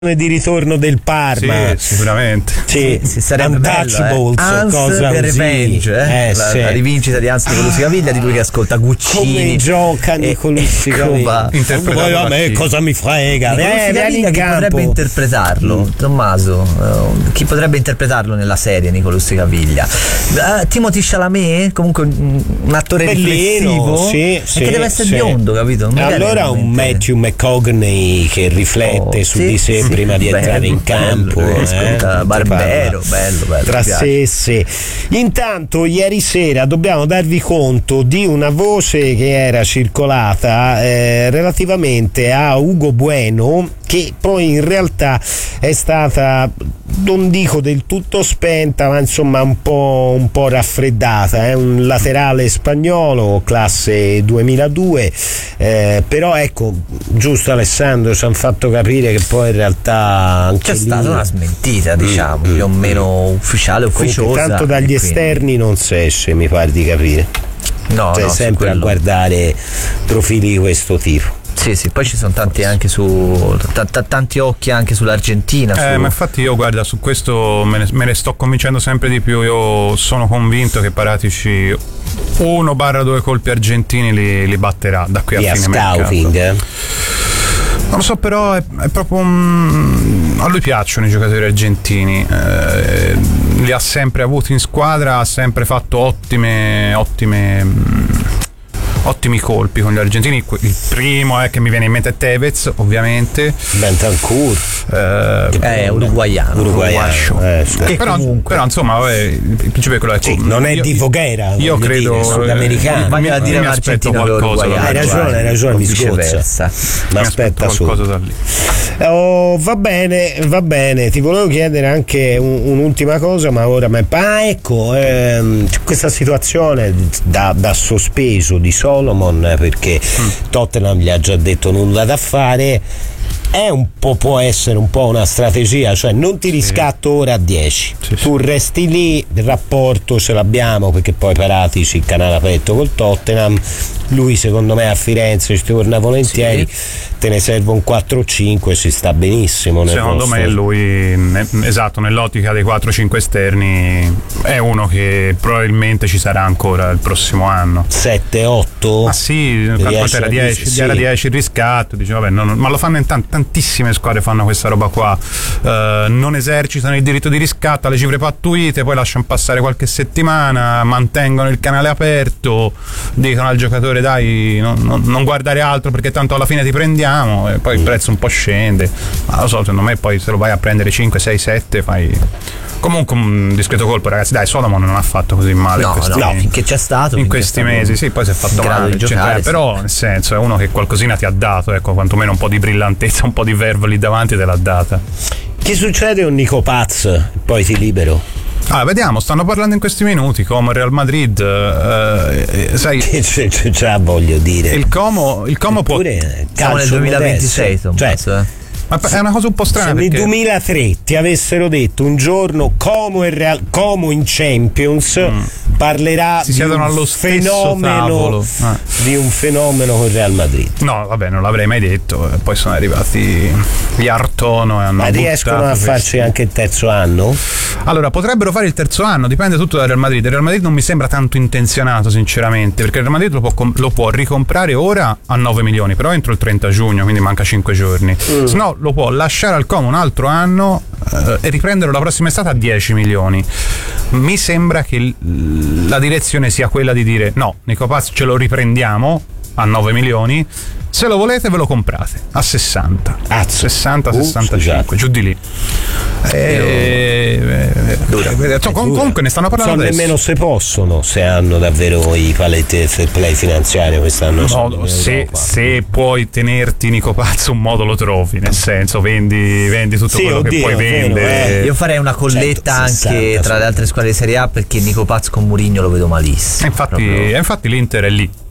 di ritorno del Parma, sì, sicuramente. Sì, sarebbe Untouchables, Hans cosa per così. Revenge, la rivincita di Hans Nicolussi Caviglia, di lui che ascolta Guccini. Come gioca Nicolussi Caviglia? Poi a me cosa mi frega? Vieni in campo. Chi potrebbe interpretarlo? Tommaso, chi potrebbe interpretarlo nella serie Nicolussi Caviglia? Timothy Chalamet, comunque un attore riflessivo, sì, che deve essere biondo, capito? Allora un Matthew McConaughey che riflette su di sé prima di entrare in campo, Barbero, bello tra sé e sé. Intanto ieri sera dobbiamo darvi conto di una voce che era circolata relativamente a Ugo Bueno, che poi in realtà è stata, non dico del tutto spenta, ma insomma un po' raffreddata. È un laterale spagnolo, classe 2002, però ecco, giusto Alessandro, ci hanno fatto capire che poi in realtà anche c'è stata una smentita, diciamo, più o meno ufficiale, ufficiosa. Tanto dagli esterni non si esce, mi pare di capire. No, sempre a guardare profili di questo tipo. Sì, poi ci sono tanti anche tanti occhi anche sull'Argentina. Ma infatti io, guarda, su questo me ne sto convincendo sempre di più. Io sono convinto che Paratici 1/2 colpi argentini li batterà da qui a fine mercato. Non lo so, però è proprio a lui piacciono i giocatori argentini, li ha sempre avuti in squadra, ha sempre fatto ottimi colpi con gli argentini. Il primo che mi viene in mente è Tevez, ovviamente. Bentancur è uruguaiano. Però insomma, il principio è quello. Non è di Voghera, io credo sudamericano. Mi aspetto qualcosa. Hai ragione, mi scozza. Ma aspetta qualcosa da lì. Va bene. Ti volevo chiedere anche un'ultima cosa, ma ora ecco, questa situazione da sospeso di Solomon, perché Tottenham gli ha già detto nulla da fare. Può essere un po' una strategia, cioè non ti riscatto ora a 10, tu resti lì, il rapporto ce l'abbiamo, perché poi Paratici il canale aperto col Tottenham, lui secondo me a Firenze ci torna volentieri, te ne serve un 4-5, ci sta benissimo. Secondo me lui, esatto, nell'ottica dei 4-5 esterni è uno che probabilmente ci sarà ancora il prossimo anno. 7-8? Ah sì, era 10 il riscatto, dice vabbè, ma lo fanno in tantissime squadre, fanno questa roba qua, non esercitano il diritto di riscatto alle cifre pattuite, poi lasciano passare qualche settimana, mantengono il canale aperto, dicono al giocatore dai non guardare altro perché tanto alla fine ti prendiamo, e poi il prezzo un po' scende, ma lo so, secondo me poi se lo vai a prendere 5, 6, 7 fai comunque un discreto colpo, ragazzi. Dai, Solomon non ha fatto così male finché c'è stato in questi mesi, sì, poi si è fatto male giocare, però nel senso è uno che qualcosina ti ha dato, ecco, quantomeno un po' di brillantezza, un po' di verve lì davanti te l'ha data. Che succede con Nico Paz? Poi ti libero. Vediamo, stanno parlando in questi minuti come Real Madrid, sai, già voglio dire, il Como può, siamo nel 2026, ma è una cosa un po' strana. Se perché nel 2003 ti avessero detto un giorno Como in Champions, parlerà si siedono allo stesso tavolo di un fenomeno con Real Madrid. No, vabbè, non l'avrei mai detto. Poi sono arrivati gli Artono e hanno, ma riescono a farci anche il terzo anno? Allora, potrebbero fare il terzo anno, dipende tutto dal Real Madrid. Il Real Madrid non mi sembra tanto intenzionato, sinceramente, perché il Real Madrid lo può ricomprare ora a 9 milioni, però entro il 30 giugno, quindi manca 5 giorni. Se no lo può lasciare al Como un altro anno e riprenderlo la prossima estate a 10 milioni. Mi sembra che la direzione sia quella di dire no, Nico Paz ce lo riprendiamo a 9 milioni, se lo volete ve lo comprate a 60, 60-65, giù di lì. Comunque ne stanno parlando adesso. Nemmeno se possono, se hanno davvero i paletti del fair play finanziario quest'anno. No, se puoi tenerti Nico Paz un modo lo trovi, nel senso vendi tutto quello che puoi vendere. Io farei una colletta anche tra le altre squadre di Serie A, perché Nico Paz con Mourinho lo vedo malissimo. Infatti l'Inter è lì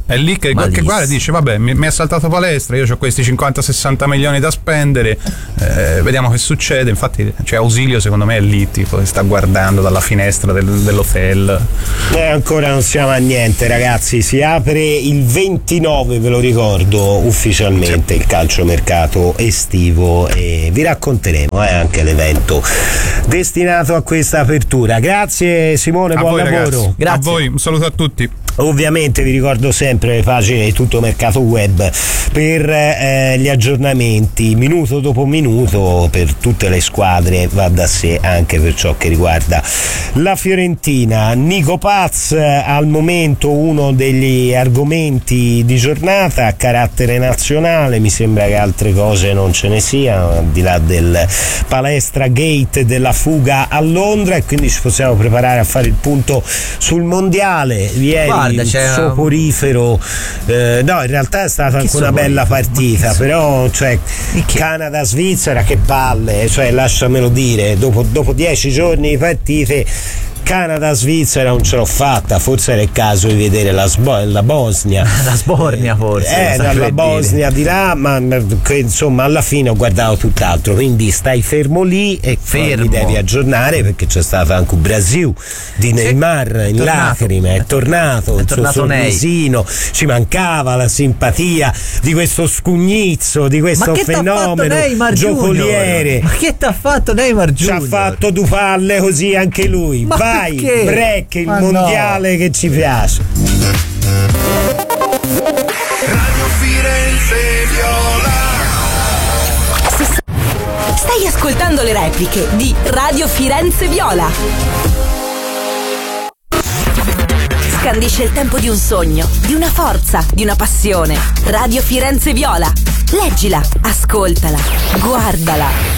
È lì che guarda, dice vabbè, mi ha saltato palestra, io ho questi 50-60 milioni da spendere, vediamo che succede. Infatti Ausilio secondo me è lì tipo sta guardando dalla finestra dell'hotel. Ancora non siamo a niente, ragazzi, si apre il 29, ve lo ricordo ufficialmente, il calciomercato estivo, e vi racconteremo anche l'evento destinato a questa apertura. Grazie Simone, buon lavoro. Grazie. A voi, un saluto a tutti. Ovviamente vi ricordo sempre le pagine di Tutto Mercato Web per gli aggiornamenti minuto dopo minuto per tutte le squadre, va da sé anche per ciò che riguarda la Fiorentina. Nico Paz al momento uno degli argomenti di giornata a carattere nazionale, mi sembra che altre cose non ce ne siano al di là del palestra gate della fuga a Londra, e quindi ci possiamo preparare a fare il punto sul mondiale. Ieri il soporifero no, in realtà è stata anche una bella partita, però Canada-Svizzera, che palle, lasciamelo dire, dopo 10 giorni di partite Canada-Svizzera non ce l'ho fatta, forse era il caso di vedere la Bosnia. La Sbornia forse. La Bosnia di là, ma insomma alla fine ho guardato tutt'altro, quindi stai fermo lì e poi mi devi aggiornare, perché c'è stato anche un Brasil di Neymar in lacrime, è tornato il suo sorrisino, ci mancava la simpatia di questo scugnizzo, di questo fenomeno giocoliere. Ma che t'ha fatto Neymar Junior? Ci ha fatto due palle così anche lui. Vai, break, il mondiale che ci piace. Radio Firenze Viola. Stai ascoltando le repliche di Radio Firenze Viola. Scandisce il tempo di un sogno, di una forza, di una passione. Radio Firenze Viola. Leggila, ascoltala, guardala.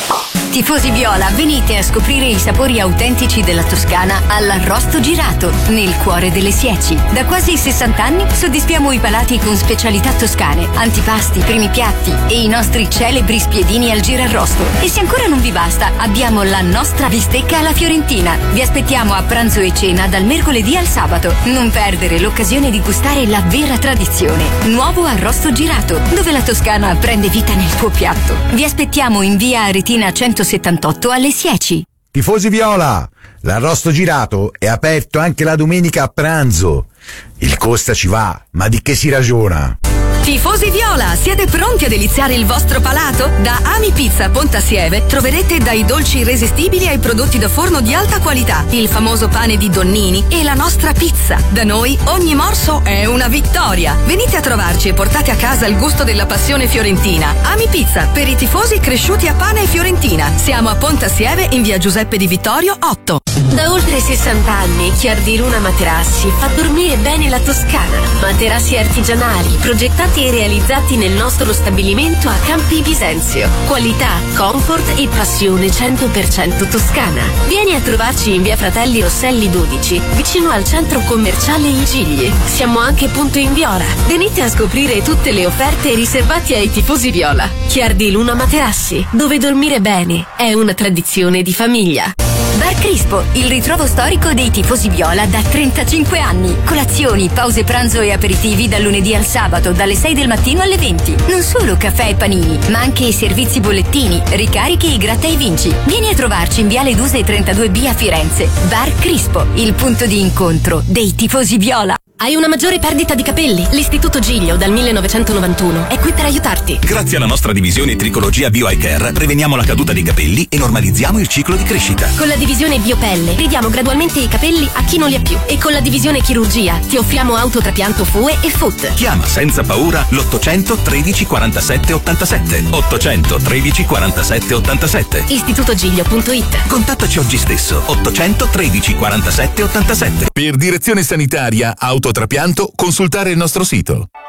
Tifosi viola, venite a scoprire i sapori autentici della Toscana all'Arrosto Girato, nel cuore delle Sieci. Da quasi 60 anni soddisfiamo i palati con specialità toscane, antipasti, primi piatti e i nostri celebri spiedini al girarrosto. E se ancora non vi basta, abbiamo la nostra bistecca alla fiorentina. Vi aspettiamo a pranzo e cena dal mercoledì al sabato. Non perdere l'occasione di gustare la vera tradizione. Nuovo Arrosto Girato, dove la Toscana prende vita nel tuo piatto. Vi aspettiamo in via Aretina 178 alle Sieci. Tifosi viola, l'Arrosto Girato è aperto anche la domenica a pranzo. Il costa ci va, ma di che si ragiona? Tifosi viola, siete pronti a deliziare il vostro palato? Da Ami Pizza Pontasieve troverete dai dolci irresistibili ai prodotti da forno di alta qualità, il famoso pane di Donnini e la nostra pizza. Da noi ogni morso è una vittoria. Venite a trovarci e portate a casa il gusto della passione fiorentina. Ami Pizza, per i tifosi cresciuti a pane e fiorentina. Siamo a Pontasieve in via Giuseppe Di Vittorio 8. Da oltre 60 anni Chiar di Luna Materassi fa dormire bene la Toscana. Materassi artigianali, progettati e realizzati nel nostro stabilimento a Campi Bisenzio. Qualità, comfort e passione 100% toscana. Vieni a trovarci in via Fratelli Rosselli 12, vicino al centro commerciale Il Gigli. Siamo anche punto in Viola. Venite a scoprire tutte le offerte riservate ai tifosi viola. Chiar di Luna Materassi, dove dormire bene è una tradizione di famiglia. Bar Crispo, il ritrovo storico dei tifosi viola da 35 anni. Colazioni, pause pranzo e aperitivi dal lunedì al sabato, dalle 6 del mattino alle 20. Non solo caffè e panini, ma anche i servizi bollettini, ricarichi e gratta e vinci. Vieni a trovarci in viale Duse 32B a Firenze. Bar Crispo, il punto di incontro dei tifosi viola. Hai una maggiore perdita di capelli? L'Istituto Giglio dal 1991 è qui per aiutarti. Grazie alla nostra divisione Tricologia Bio Eye Care preveniamo la caduta dei capelli e normalizziamo il ciclo di crescita. Con la divisione Biopelle ridiamo gradualmente i capelli a chi non li ha più. E con la divisione Chirurgia ti offriamo autotrapianto FUE e FUT. Chiama senza paura l'800 13 47 87. 800 13 47 87. Istitutogiglio.it. Contattaci oggi stesso. 800 13 47 87. Per direzione sanitaria autotrapianto consultare il nostro sito.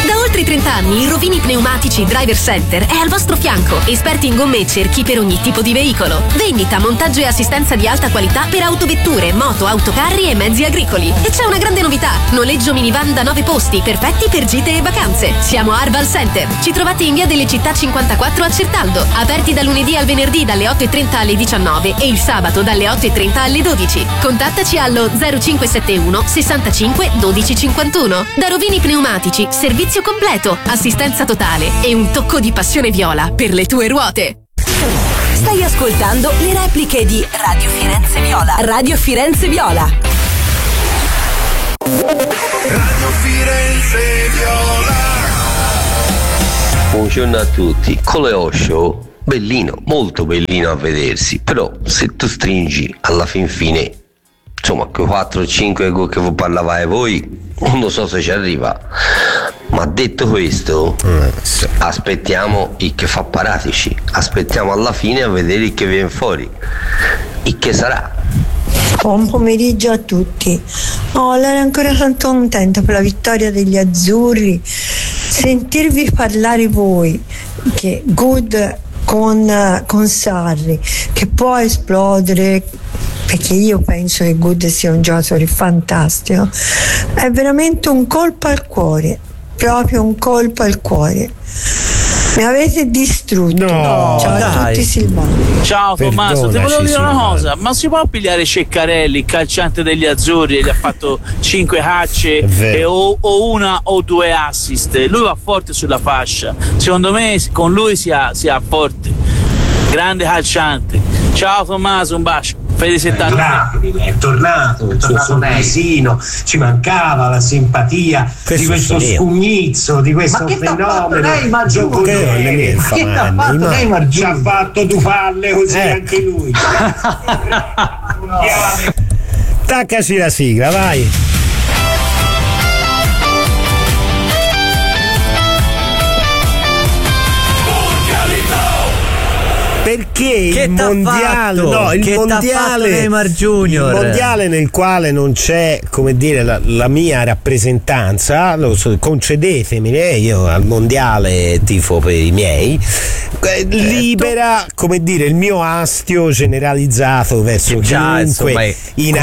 Da oltre 30 anni il Rovini Pneumatici Driver Center è al vostro fianco, esperti in gomme e cerchi per ogni tipo di veicolo. Vendita, montaggio e assistenza di alta qualità per autovetture, moto, autocarri e mezzi agricoli. E c'è una grande novità: noleggio minivan da 9 posti, perfetti per gite e vacanze. Siamo a Arval Center. Ci trovate in via delle Città 54 a Certaldo, aperti da lunedì al venerdì dalle 8:30 alle 19 e il sabato dalle 8:30 alle 12. Contattaci allo 0571 65 12 51. Da Rovini Pneumatici, servizio completo, assistenza totale e un tocco di passione viola per le tue ruote. Stai ascoltando le repliche di Radio Firenze Viola. Radio Firenze Viola. Radio Firenze Viola. Buongiorno a tutti. Coleo Show, bellino, molto bellino a vedersi, però se tu stringi alla fin fine, insomma, quei 4-5 che vi parlavate voi, non so se ci arriva. Ma detto questo, aspettiamo il che fa Paratici, aspettiamo alla fine a vedere il che viene fuori, il che sarà. Buon pomeriggio a tutti. Ero ancora tanto contenta per la vittoria degli azzurri. Sentirvi parlare voi che Good con Sarri, che può esplodere, perché io penso che Good sia un giocatore fantastico, è veramente un colpo al cuore, proprio un colpo al cuore. Mi avete distrutto. No, ciao dai. a tutti Silvano. Ciao Tommaso, ti volevo dire una Silvano. cosa, ma si può pigliare Ceccarelli, il calciante degli azzurri, gli ha fatto 5 cacce o una o 2 assist, lui va forte sulla fascia, secondo me con lui si ha forte, grande calciante. Ciao Tommaso, un bacio. Fede 70. È tornato il suo sorrisino, ci mancava la simpatia di questo scugnizzo, di questo fenomeno. Ci ha fatto due falle così anche lui. Taccaci la sigla, vai. Perché che il mondiale, no, il mondiale Neymar Junior, il mondiale nel quale non c'è, come dire, la mia rappresentanza, concedetemene, io al mondiale tifo per i miei, libera, come dire, il mio astio generalizzato verso chiunque in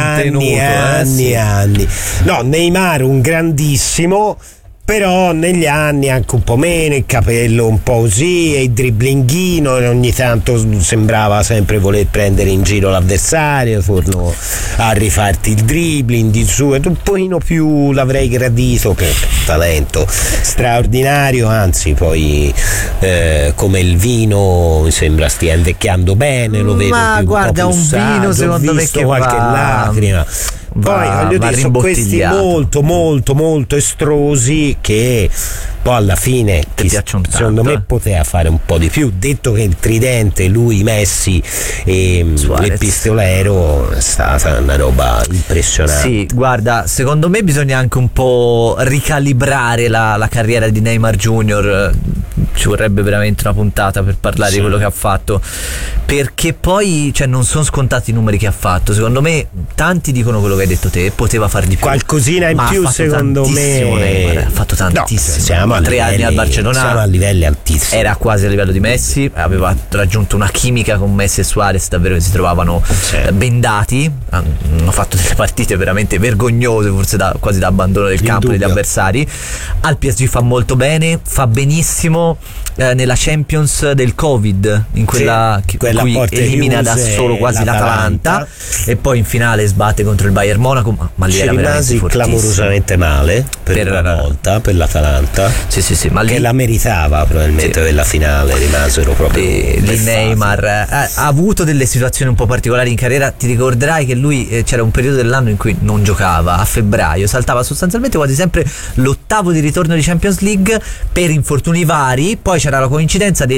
anni. No, Neymar un grandissimo, però negli anni anche un po' meno, il capello un po' così e il dribblinghino, e ogni tanto sembrava sempre voler prendere in giro l'avversario, torno a rifarti il dribbling di su, un pochino più l'avrei gradito, che talento straordinario, anzi poi come il vino mi sembra stia invecchiando bene, lo vedo più, guarda, un po' più saggio, vino secondo me che qualche lacrima. Poi voglio dire, sono questi molto estrosi che poi alla fine secondo me poteva fare un po' di più, detto che il tridente, lui, Messi e l'Epistolero, è stata una roba impressionante. Sì, guarda, secondo me bisogna anche un po' ricalibrare la carriera di Neymar Junior, ci vorrebbe veramente una puntata per parlare di quello che ha fatto, perché poi non sono scontati i numeri che ha fatto. Secondo me tanti dicono quello che hai detto te, poteva far di più, qualcosina in più, secondo me Neymar, ha fatto tantissimo. 3 anni al Barcellona, siamo a livelli altissimi, era quasi a livello di Messi, aveva raggiunto una chimica con Messi e Suarez davvero che si trovavano bendati, hanno fatto delle partite veramente vergognose, forse quasi da abbandono del campo degli avversari. Al PSG fa molto bene, fa benissimo nella Champions del Covid, in quella cui elimina da solo quasi l'Atalanta, e poi in finale sbatte contro il Bayern Monaco, ma lì era veramente fortissimo, clamorosamente male per una volta per l'Atalanta, sì, ma che la meritava probabilmente della finale, rimasero proprio lì Neymar ha avuto delle situazioni un po' particolari in carriera. Ti ricorderai che lui c'era un periodo dell'anno in cui non giocava, a febbraio saltava sostanzialmente quasi sempre l'ottavo di ritorno di Champions League per infortuni vari, poi c'era la coincidenza del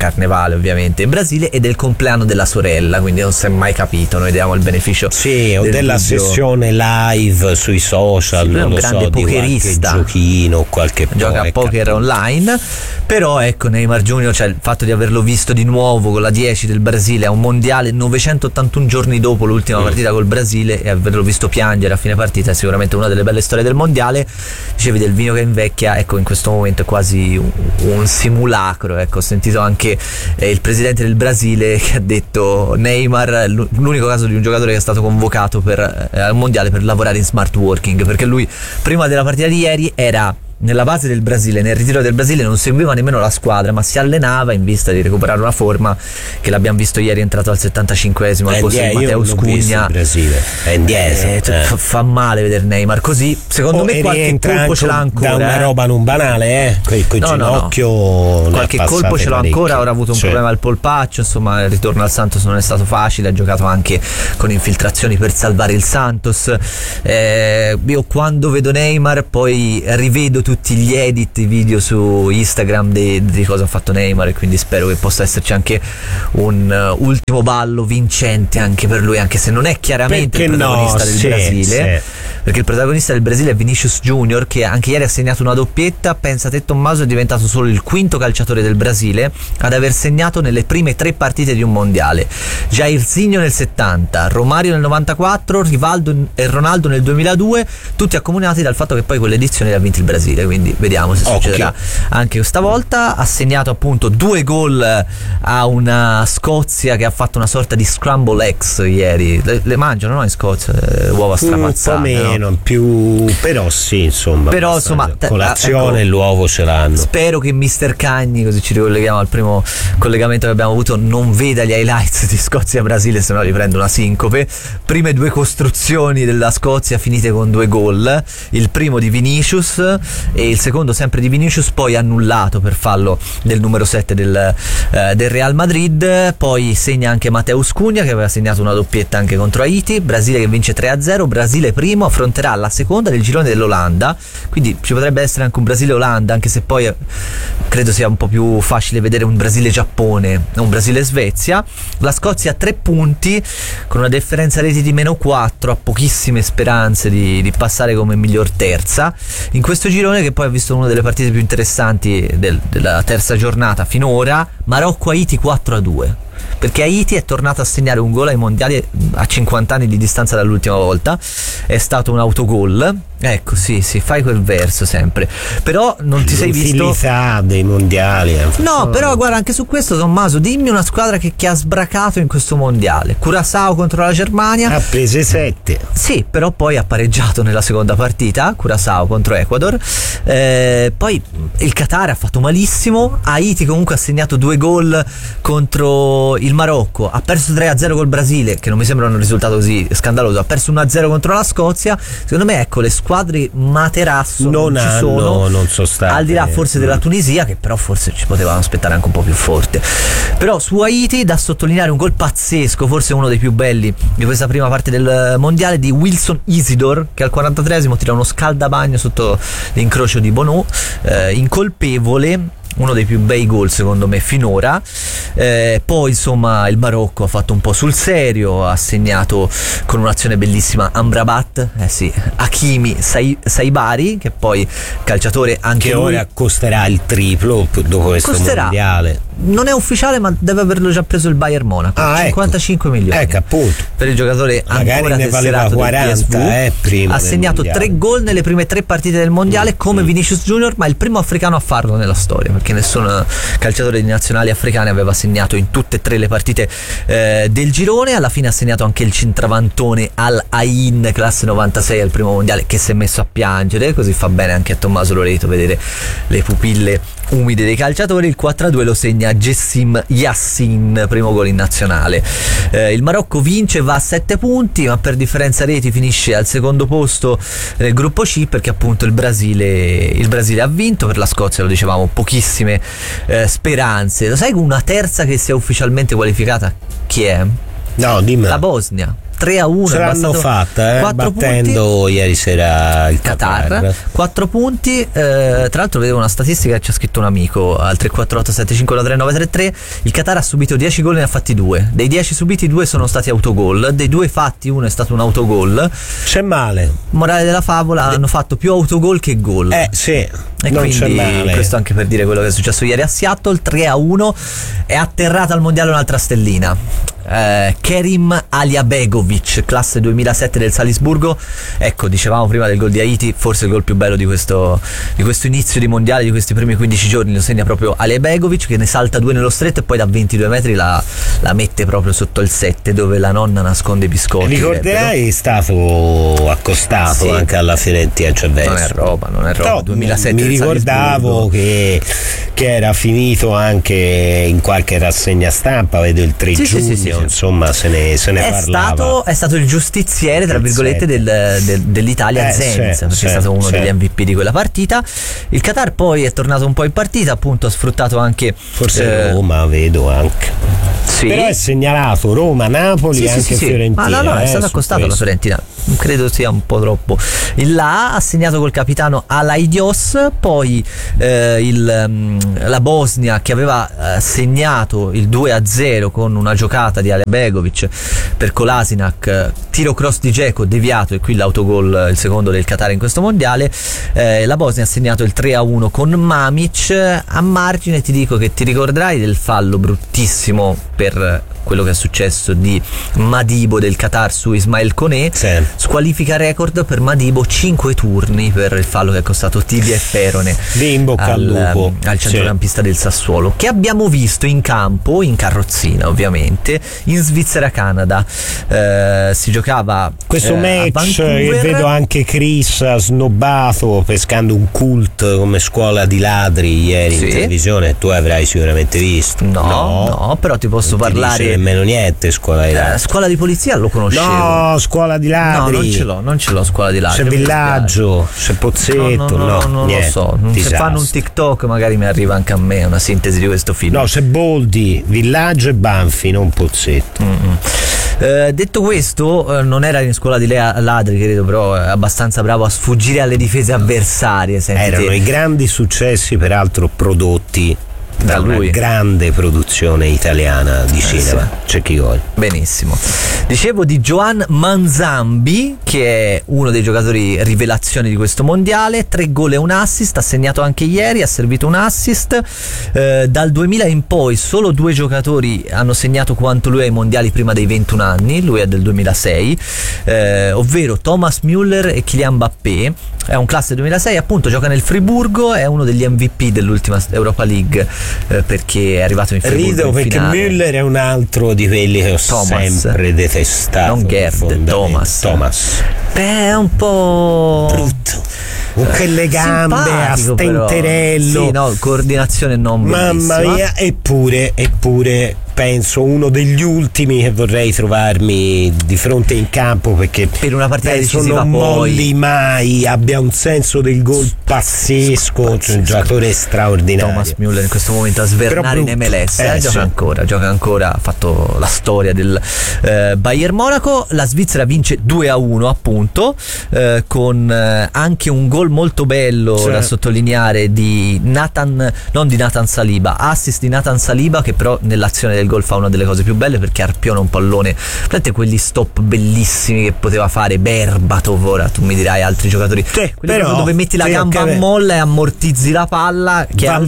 carnevale ovviamente in Brasile, e del compleanno della sorella, quindi non si è mai capito, noi diamo il beneficio o della sessione live sui social, non è un grande pokerista, qualche giochino, qualche gioca a poker online. Però ecco, Neymar Junior, cioè il fatto di averlo visto di nuovo con la 10 del Brasile a un mondiale 981 giorni dopo l'ultima partita col Brasile, e averlo visto piangere a fine partita è sicuramente una delle belle storie del mondiale. Dicevi del vino che invecchia, ecco, in questo momento è quasi un simulacro. Ecco, ho sentito anche il presidente del Brasile che ha detto Neymar l'unico caso di un giocatore che è stato convocato al mondiale per lavorare in smart working, perché lui prima della partita di ieri era nella base del Brasile, nel ritiro del Brasile, non seguiva nemmeno la squadra, ma si allenava in vista di recuperare una forma che l'abbiamo visto ieri, è entrato al 75esimo al posto di Matteo Cugna. Fa male vedere Neymar così. Secondo me qualche colpo ce l'ha ancora, da una roba non banale, col ginocchio. Qualche colpo ce l'ha ancora, ora ha avuto un problema al polpaccio, insomma il ritorno al Santos non è stato facile, ha giocato anche con infiltrazioni per salvare il Santos. Io quando vedo Neymar poi rivedo tutti gli edit, i video su Instagram di cosa ha fatto Neymar, e quindi spero che possa esserci anche un ultimo ballo vincente anche per lui, anche se non è chiaramente il protagonista del Brasile, perché il protagonista del Brasile è Vinicius Junior, che anche ieri ha segnato una doppietta. Pensa te, Tommaso, è diventato solo il quinto calciatore del Brasile ad aver segnato nelle prime 3 partite di un mondiale. Jairzinho nel 70, Romario nel 94, Rivaldo e Ronaldo nel 2002, tutti accomunati dal fatto che poi quell'edizione l'ha vinto il Brasile, quindi vediamo se succederà anche questa volta. Ha segnato appunto 2 gol a una Scozia che ha fatto una sorta di scramble eggs ieri. Le mangiano, no, in Scozia uova strapazzate, un po' meno, più, però sì, insomma, però insomma colazione, ecco, l'uovo ce l'hanno. Spero che Mr. Cagni, così ci ricolleghiamo al primo collegamento che abbiamo avuto, non veda gli highlights di Scozia-Brasile, se no gli prende una sincope. Prime 2 costruzioni della Scozia finite con 2 gol, il primo di Vinicius e il secondo sempre di Vinicius, poi annullato per fallo del numero 7 del Real Madrid. Poi segna anche Mateus Cugna, che aveva segnato una doppietta anche contro Haiti. Brasile che vince 3-0, Brasile primo, affronterà la seconda del girone dell'Olanda, quindi ci potrebbe essere anche un Brasile-Olanda, anche se poi credo sia un po' più facile vedere un Brasile-Giappone, un Brasile-Svezia. La Scozia ha 3 punti con una differenza reti di -4, ha pochissime speranze di passare come miglior terza in questo girone, che poi ha visto una delle partite più interessanti della terza giornata finora. Marocco-Haiti 4-2, perché Haiti è tornato a segnare un gol ai mondiali a 50 anni di distanza dall'ultima volta, è stato un autogol. Ecco, sì, fai quel verso sempre, però non ti sei visto dei mondiali. No, però guarda, anche su questo, Tommaso, dimmi una squadra che ha sbracato in questo mondiale. Curaçao contro la Germania ha preso 7. Sì, però poi ha pareggiato nella seconda partita, Curaçao contro Ecuador. Poi il Qatar ha fatto malissimo. Haiti comunque ha segnato 2 gol contro il Marocco, ha perso 3-0 col Brasile, che non mi sembra un risultato così scandaloso, ha perso 1-0 contro la Scozia. Secondo me, ecco, le squadre materasso non ci sono, non sono state, al di là forse della Tunisia, che però forse ci potevamo aspettare anche un po' più forte. Però su Haiti da sottolineare un gol pazzesco, forse uno dei più belli di questa prima parte del mondiale, di Wilson Isidore, che al 43esimo tira uno scaldabagno sotto l'incrocio di Bono, incolpevole. Uno dei più bei gol secondo me finora. Poi insomma il Marocco ha fatto un po' sul serio, ha segnato con un'azione bellissima Amrabat, Hakimi Saibari, che poi calciatore anche che lui, ora costerà il triplo dopo questo mondiale. Non è ufficiale, ma deve averlo già preso il Bayern Monaco, 55 milioni. Ecco, appunto. Per il giocatore magari ancora ne valeva 40 prima. Ha segnato mondiale. 3 gol nelle prime 3 partite del mondiale come Vinicius Junior, ma è il primo africano a farlo nella storia, perché nessun calciatore di nazionali africane aveva segnato in tutte e 3 le partite del girone. Alla fine ha segnato anche il centravantone Al Ain, classe 96 al primo mondiale, che si è messo a piangere, così fa bene anche a Tommaso Loreto vedere le pupille umide dei calciatori. Il 4-2 lo segna Jessim Yassin, primo gol in nazionale. Il Marocco vince, va a 7 punti, ma per differenza reti finisce al secondo posto nel gruppo C, perché appunto il Brasile ha vinto. Per la Scozia, lo dicevamo, pochissime speranze. Lo sai una terza che sia ufficialmente qualificata chi è? No, dimmi. La Bosnia. 3-1. Ce l'hanno fatta, battendo punti. Ieri sera il Qatar. 4 punti. Tra l'altro vedevo una statistica che ci ha scritto un amico al 348-7513-933. Il Qatar ha subito 10 gol e ne ha fatti 2. Dei 10 subiti 2 sono stati autogol. Dei 2 fatti uno è stato un autogol. C'è male. Morale della favola, hanno fatto più autogol che gol. Sì. E non quindi c'è male. questo anche per dire quello che è successo ieri a Seattle. 3-1. È atterrata al mondiale un'altra stellina, Kerim Aliabegovic, classe 2007 del Salisburgo. Ecco, dicevamo prima del gol di Haiti, forse il gol più bello di questo inizio di mondiale, di questi primi 15 giorni, lo segna proprio Aliabegovic, che ne salta 2 nello stretto e poi da 22 metri la mette proprio sotto il 7 dove la nonna nasconde i biscotti. Ricorderai, è stato accostato anche alla Fiorentina, cioè non è roba. 2007 mi ricordavo che era finito anche in qualche rassegna stampa, vedo il 3 giugno, insomma se ne parlava. È stato il giustiziere, tra virgolette, dell'Italia Zenit, perché è stato uno degli MVP di quella partita. Il Qatar poi è tornato un po' in partita, appunto ha sfruttato anche forse Roma, vedo anche. Però è segnalato Roma, Napoli e anche Fiorentina. Ma no, è stato accostato alla Fiorentina. Credo sia un po' troppo. Ha segnato col capitano Alaidios, poi la Bosnia, che aveva segnato il 2-0 con una giocata di Aliabegovic per Kolasinac, tiro cross di Dzeko deviato, e qui l'autogol, il secondo del Qatar in questo mondiale. La Bosnia ha segnato il 3-1 con Mamic. A margine ti dico che ti ricorderai del fallo bruttissimo per quello che è successo di Madibo del Qatar su Ismail Koné. Squalifica record per Madibo, 5 turni per il fallo che è costato tibia e perone al centrocampista del Sassuolo, che abbiamo visto in campo, in carrozzina ovviamente, in Svizzera-Canada. Si giocava questo match e vedo anche Chris ha snobbato pescando un cult come Scuola di ladri ieri in televisione. Tu avrai sicuramente visto. No, però ti posso parlare nemmeno niente. Scuola di ladri. Scuola di polizia lo conoscevo. No, Scuola di ladri. No, non ce l'ho Scuola di ladri. C'è Villaggio, c'è Pozzetto. Non lo so. Se fanno un TikTok magari mi arriva anche a me una sintesi di questo film. No, c'è Boldi, Villaggio e Banfi, non Pozzetto. Detto questo, non era in Scuola di ladri, credo, però è abbastanza bravo a sfuggire alle difese avversarie. Erano i grandi successi, peraltro prodotti da una grande produzione italiana di cinema. Cecchigoli. Benissimo. Dicevo di Joan Manzambi, che è uno dei giocatori rivelazione di questo mondiale. 3 gol e un assist, ha segnato anche ieri, ha servito un assist. Dal 2000 in poi solo 2 giocatori hanno segnato quanto lui ai mondiali prima dei 21 anni. Lui è del 2006, ovvero Thomas Müller e Kylian Mbappé. È un classe 2006, appunto, gioca nel Friburgo, è uno degli MVP dell'ultima Europa League, perché è arrivato in Friburgo. Rido perché finale. Müller è un altro di quelli che ho sempre detestato. Non Gerd, Thomas. Beh, è un po' brutto, con quelle gambe a stenterello. Sì, no, coordinazione non mamma mia. Eppure penso uno degli ultimi che vorrei trovarmi di fronte in campo, perché per una partita decisiva non molli mai, abbia un senso del gol pazzesco. Cioè, un giocatore straordinario. Thomas Müller in questo momento a svernare in MLS, gioca ancora, ha fatto la storia del Bayern Monaco. La Svizzera vince 2-1 appunto, con anche un gol molto bello da sottolineare di Nathan Saliba, assist di Nathan Saliba, che però nell'azione del gol fa una delle cose più belle, perché arpiona un pallone, vedete quegli stop bellissimi che poteva fare Berbatov. Ora tu mi dirai altri giocatori, però, dove metti la gamba a molla e ammortizzi la palla, che Van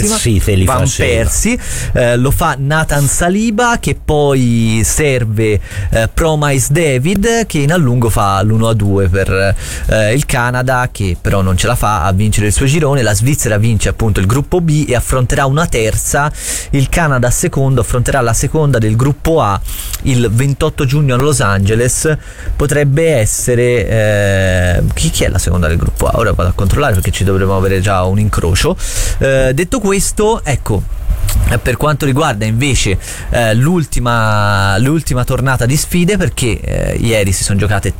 Persie lo fa Nathan Saliba, che poi serve Promise David, che in allungo fa l'1-2 per il Canada, che però non ce la fa a vincere il suo girone. La Svizzera vince appunto il gruppo B e affronterà una terza. Il Canada secondo affronterà la seconda del gruppo A il 28 giugno a Los Angeles. Potrebbe essere chi è la seconda del gruppo A? Ora vado a controllare, perché ci dovremmo avere già un incrocio. Detto questo, ecco, per quanto riguarda invece l'ultima tornata di sfide, perché ieri si sono giocate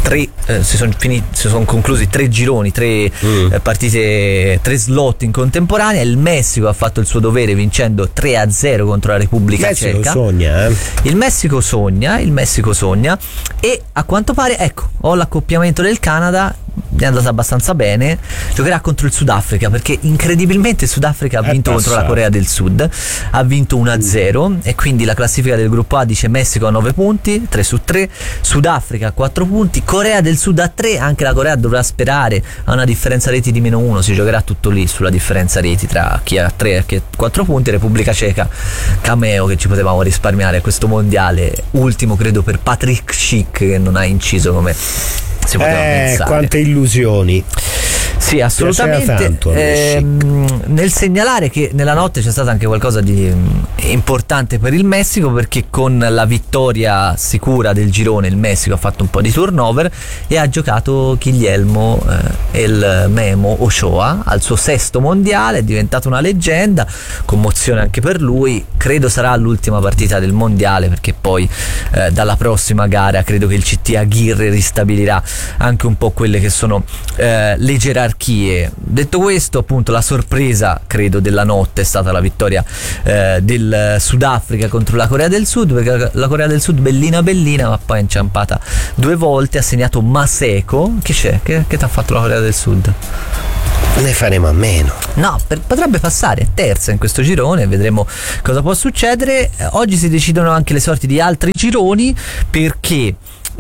si sono conclusi 3 gironi, 3 partite, 3 slot in contemporanea. Il Messico ha fatto il suo dovere vincendo 3-0 contro la Repubblica Ceca. Il Messico sogna e a quanto pare, ecco, ho l'accoppiamento del Canada, è andata abbastanza bene. Giocherà contro il Sudafrica, perché incredibilmente il Sudafrica ha vinto contro la Corea del Sud, ha vinto 1-0 e quindi la classifica del gruppo A dice Messico a 9 punti, 3 su 3, Sudafrica a 4 punti, Corea del Sud a 3, anche la Corea dovrà sperare a una differenza reti di -1, si giocherà tutto lì sulla differenza reti tra chi ha 3 e chi ha 4 punti. Repubblica Ceca, cameo che ci potevamo risparmiare questo mondiale, ultimo credo per Patrick Schick, che non ha inciso come si poteva pensare. Quante illusioni. Sì, assolutamente. Tanto, nel segnalare che nella notte c'è stato anche qualcosa di importante per il Messico, perché con la vittoria sicura del girone il Messico ha fatto un po' di turnover e ha giocato Guillermo El Memo Ochoa al suo 6º mondiale, è diventato una leggenda, commozione anche per lui. Credo sarà l'ultima partita del mondiale, perché poi dalla prossima gara credo che il CT Aguirre ristabilirà anche un po' quelle che sono le gerarchie. Detto questo, appunto, la sorpresa credo della notte è stata la vittoria del Sudafrica contro la Corea del Sud, perché la Corea del Sud bellina ma poi è inciampata 2 volte, ha segnato Maseko. Che c'è? Che ti ha fatto la Corea del Sud? Ne faremo a meno. No, potrebbe passare terza in questo girone, vedremo cosa può succedere. Oggi si decidono anche le sorti di altri gironi, perché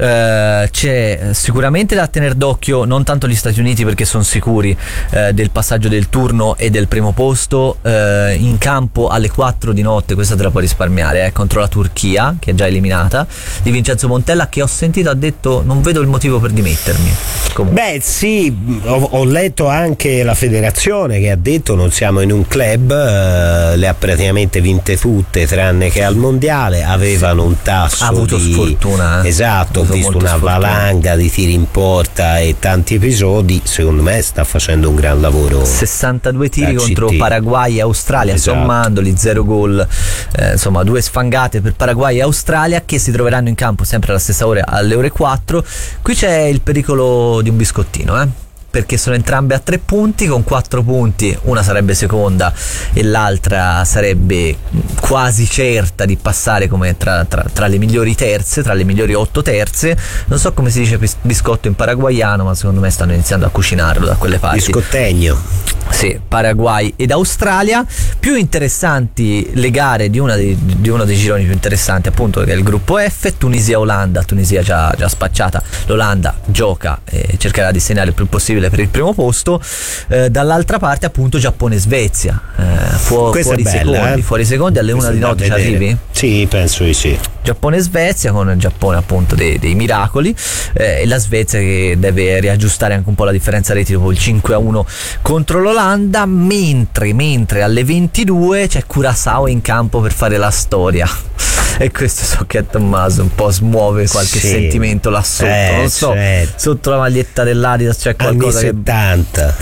c'è sicuramente da tenere d'occhio non tanto gli Stati Uniti, perché sono sicuri del passaggio del turno e del primo posto. In campo alle 4 di notte, questa te la puoi risparmiare, contro la Turchia, che è già eliminata, di Vincenzo Montella, che ho sentito ha detto non vedo il motivo per dimettermi. Comunque. Beh sì, ho letto anche la federazione che ha detto non siamo in un club, le ha praticamente vinte tutte tranne che al mondiale, avevano un tasso, ha avuto sfortuna, esatto, ho visto una valanga di tiri in porta e tanti episodi. Secondo me sta facendo un gran lavoro. 62 tiri contro Paraguay e Australia, esatto, sommandoli 0 gol, insomma 2 sfangate per Paraguay e Australia, che si troveranno in campo sempre alla stessa ora, alle ore 4. Qui c'è il pericolo di un biscottino, perché sono entrambe a 3 punti, con 4 punti una sarebbe seconda e l'altra sarebbe quasi certa di passare come tra le migliori terze, tra le migliori 8 terze. Non so come si dice biscotto in paraguaiano, ma secondo me stanno iniziando a cucinarlo da quelle parti. Biscottegno. Sì, Paraguay ed Australia. Più interessanti le gare di uno dei gironi più interessanti, appunto, che è il gruppo F, Tunisia-Olanda. Tunisia già spacciata, l'Olanda gioca e cercherà di segnare il più possibile per il primo posto. Dall'altra parte, appunto, Giappone-Svezia, fuori secondi alle 1 di notte. Ci arrivi? Sì, penso di sì. Giappone-Svezia, con il Giappone appunto dei miracoli, e la Svezia che deve riaggiustare anche un po' la differenza reti dopo il 5-1 contro l'Olanda, mentre alle 22 c'è Curaçao in campo per fare la storia. E questo so che a Tommaso un po' smuove qualche sentimento là sotto, non so, sotto la maglietta dell'Adidas c'è qualcosa anni 70.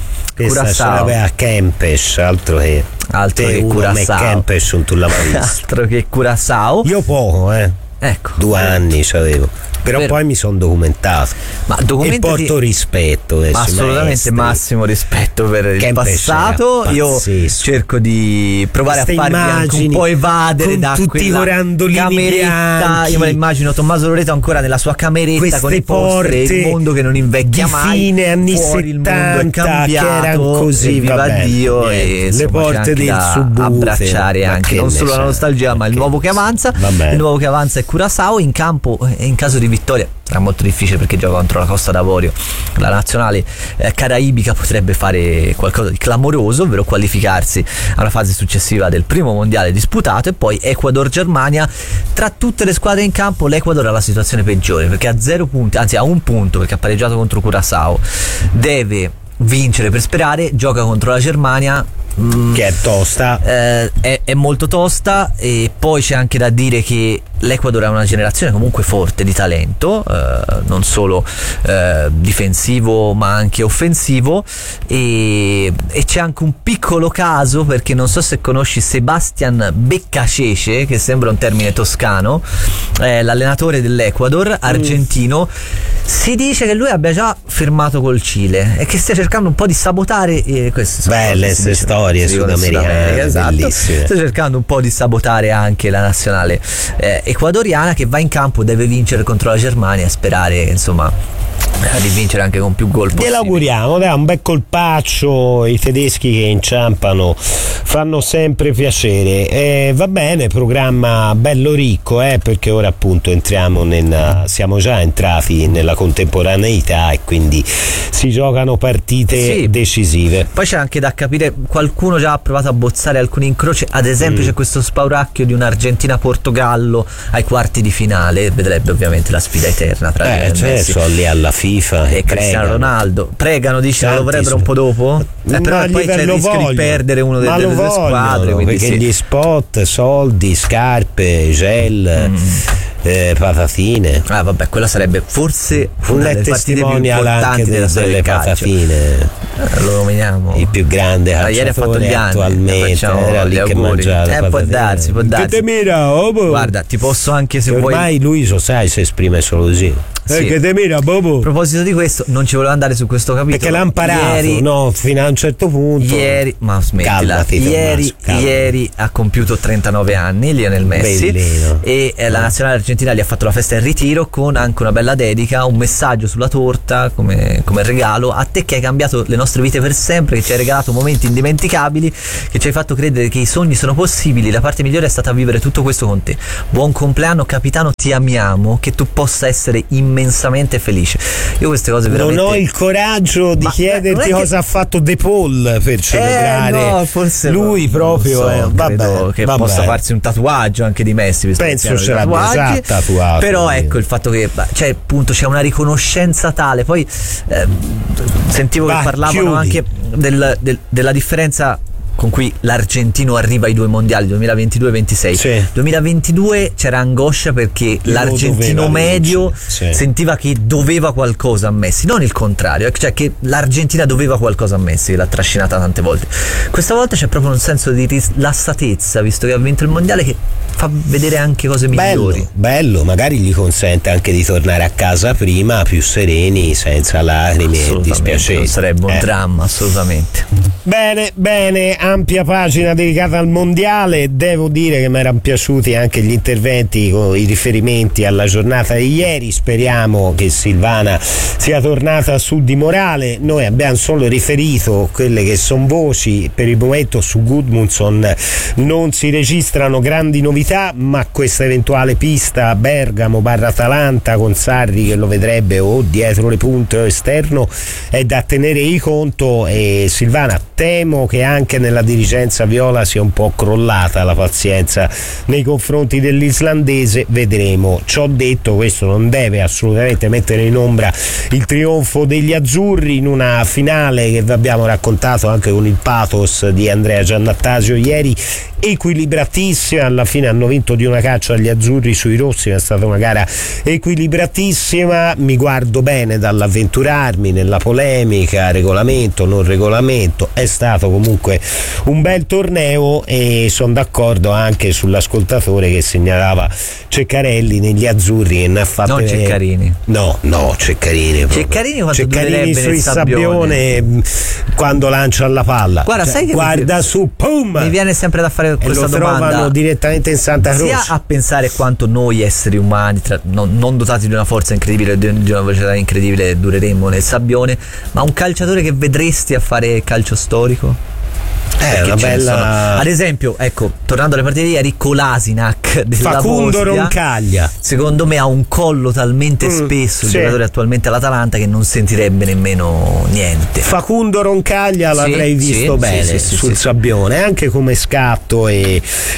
Curaçao a Kempes, altro che Curaçao. Kempes non tu l'hai mai visto. Altro che Curaçao. Io poco, ecco, 2 anni c'avevo. Però poi mi sono documentato. Ma documentati, e porto rispetto, assolutamente massimo rispetto per il passato. Io cerco di provare a farmi anche un po' evadere da tutti quella cameretta. Io me la immagino Tommaso Loreto ancora nella sua cameretta, queste con i poster, il mondo che non invecchia mai, fine anni fuori 70 il mondo è cambiato, che erano così, viva Dio, e le porte del subwoofer, abbracciare anche non solo la nostalgia, ma il nuovo che avanza. Il nuovo che avanza è Curaçao in campo, e in caso di vittoria sarà molto difficile perché gioca contro la Costa d'Avorio. La nazionale caraibica potrebbe fare qualcosa di clamoroso, ovvero qualificarsi alla fase successiva del primo mondiale disputato, e poi Ecuador-Germania. Tra tutte le squadre in campo l'Ecuador ha la situazione peggiore, perché ha 0 punti, anzi ha 1 punto, perché ha pareggiato contro Curaçao, deve vincere per sperare, gioca contro la Germania, che è tosta, è è molto tosta, e poi c'è anche da dire che l'Ecuador ha una generazione comunque forte di talento, non solo difensivo ma anche offensivo, e c'è anche un piccolo caso, perché non so se conosci Sebastián Beccacece, che sembra un termine toscano, l'allenatore dell'Ecuador argentino. Si dice che lui abbia già firmato col Cile e che stia cercando un po' di sabotare queste belle storie sudamericane, esatto. Bellissime. Sta cercando un po' di sabotare anche la nazionale ecuadoriana, che va in campo, deve vincere contro la Germania, sperare insomma di vincere anche con più gol possibili. Gliel'auguriamo, dai, un bel colpaccio. I tedeschi che inciampano fanno sempre piacere. Va bene, programma bello ricco, perché ora appunto siamo già entrati nella contemporaneità e quindi si giocano partite decisive. Poi c'è anche da capire, qualcuno già ha provato a bozzare alcuni incroci, ad esempio c'è questo spauracchio di un'Argentina-Portogallo ai quarti di finale, vedrebbe ovviamente la sfida eterna tra Messi lì alla FIFA e Cristiano Ronaldo. Pregano, dice, lo vorrebbero un po', dopo? Però poi c'è il rischio di perdere uno delle due squadre, perché gli spot, soldi, scarpe, gel, patatine. Vabbè, quella sarebbe forse una delle partite più importanti delle patatine. Lo nominiamo il più grande calciatore ieri ha fatto gli anni, attualmente, era lì che mangiava può darsi. Che te mira, guarda, ti posso anche, se vuoi, ormai lui sai, si esprime solo così. Che te mira, bobo. A proposito di questo, non ci volevo andare su questo capitolo perché l'ha imparato fino a un certo punto. Ma smettila. Ieri ha compiuto 39 anni Lionel Messi. Bellino. E la nazionale argentina gli ha fatto la festa in ritiro, con anche una bella dedica, un messaggio sulla torta come regalo a te che hai cambiato le nostre vite per sempre, che ci hai regalato momenti indimenticabili, che ci hai fatto credere che i sogni sono possibili. La parte migliore è stata vivere tutto questo con te. Buon compleanno capitano, ti amiamo, che tu possa essere immensamente felice. Io queste cose veramente non ho il coraggio di chiederti cosa ha fatto De Paul per celebrare. No, forse lui proprio credo che possa farsi un tatuaggio anche di Messi. Penso ce l'abbia già tatuato. Però ecco il fatto che appunto c'è una riconoscenza tale. Poi sentivo che parlavano anche della differenza con cui l'argentino arriva ai 2 mondiali 2022 e 26. Sì. 2022 c'era angoscia perché l'argentino medio sentiva che doveva qualcosa a Messi, non il contrario, cioè che l'Argentina doveva qualcosa a Messi, che l'ha trascinata tante volte. Questa volta c'è proprio un senso di rilassatezza, visto che ha vinto il mondiale, che fa vedere anche cose migliori. Bello, magari gli consente anche di tornare a casa prima più sereni, senza lacrime e dispiaceri. Non sarebbe un dramma, assolutamente. Bene, ampia pagina dedicata al mondiale. Devo dire che mi erano piaciuti anche gli interventi con i riferimenti alla giornata di ieri. Speriamo che Silvana sia tornata su di morale. Noi abbiamo solo riferito quelle che sono voci. Per il momento su Gudmundsson non si registrano grandi novità, ma questa eventuale pista Bergamo/Atalanta con Sarri che lo vedrebbe o dietro le punte o esterno è da tenere in conto. E Silvana, temo che anche nella dirigenza viola sia un po' crollata la pazienza nei confronti dell'islandese. Vedremo. Ciò detto, questo non deve assolutamente mettere in ombra il trionfo degli azzurri in una finale che vi abbiamo raccontato anche con il pathos di Andrea Giannattasio ieri, equilibratissima. Alla fine hanno vinto di una caccia gli azzurri sui rossi, è stata una gara equilibratissima. Mi guardo bene dall'avventurarmi nella polemica regolamento non regolamento, è stato comunque un bel torneo e sono d'accordo anche sull'ascoltatore che segnalava Ceccarelli negli azzurri che ne ha fatte. Non Ceccarini. No, Ceccarini sui sabbione quando lancia la palla. Guarda, sai che guarda su, pum! Mi viene sempre da fare questa domanda. Lo trovano direttamente in Santa Croce. Sia a pensare quanto noi esseri umani non dotati di una forza incredibile, di una velocità incredibile, dureremmo nel sabbione, ma un calciatore che vedresti a fare calcio storico? Una bella... Ad esempio, ecco, tornando alle partite di ieri, Kolasinac della Facundo Bosnia, Roncaglia secondo me ha un collo talmente spesso, il giocatore attualmente all'Atalanta, che non sentirebbe nemmeno niente. Facundo Roncaglia l'avrei visto bene sul sabbione, anche come scatto e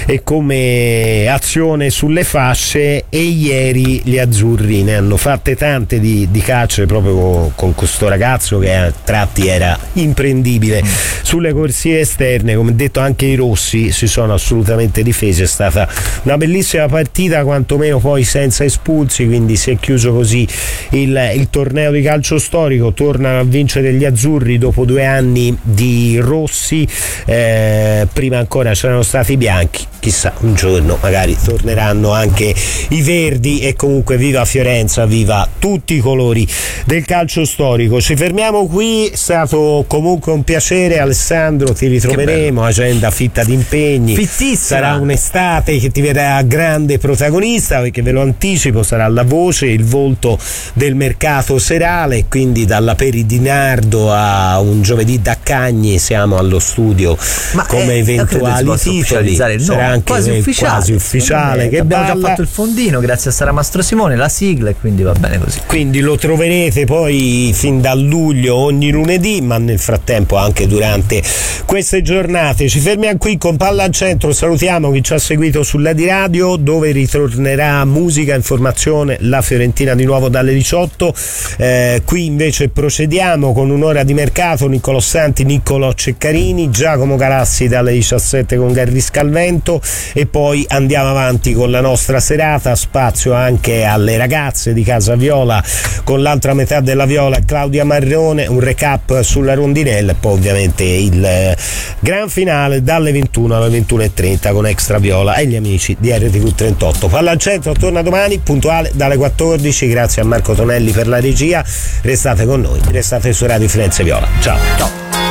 come azione sulle fasce. E ieri gli azzurri ne hanno fatte tante di calcio, proprio con questo ragazzo che a tratti era imprendibile sulle corsie esterne. esterne, come detto anche i rossi si sono assolutamente difesi. È stata una bellissima partita, quantomeno poi senza espulsi, quindi si è chiuso così il torneo di calcio storico. Tornano a vincere gli azzurri dopo 2 anni di rossi, prima ancora c'erano stati i bianchi, chissà un giorno magari torneranno anche i verdi. E comunque viva Fiorenza, viva tutti i colori del calcio storico. Ci fermiamo qui, è stato comunque un piacere Alessandro, ti ritroveremo, agenda fitta di impegni, fittissima. Sarà un'estate che ti vedrà grande protagonista, perché ve lo anticipo sarà la voce, il volto del mercato serale, quindi dalla Peri di Nardo a un giovedì da Cagni siamo allo studio come eventuali titoli. Sarà anche quasi ufficiale che abbiamo già fatto il fondino grazie a Sara Mastro Simone, la sigla, e quindi va bene così. Quindi lo troverete poi fin da luglio ogni lunedì, ma nel frattempo anche durante queste giornate. Ci fermiamo qui con Palla al Centro, salutiamo chi ci ha seguito sulla di radio, dove ritornerà musica, informazione, la Fiorentina di nuovo dalle 18. Qui invece procediamo con un'ora di mercato, Niccolò Santi, Niccolò Ceccarini, Giacomo Galassi dalle 17 con Gary Scalvento, e poi andiamo avanti con la nostra serata, spazio anche alle ragazze di Casa Viola con l'altra metà della Viola, Claudia Marrone, un recap sulla rondinella, e poi ovviamente il gran finale dalle 21 alle 21:30 con Extra Viola e gli amici di RTV 38. Palla al Centro torna domani puntuale dalle 14. Grazie a Marco Tonelli per la regia, restate con noi, restate su Radio Firenze Viola. Ciao.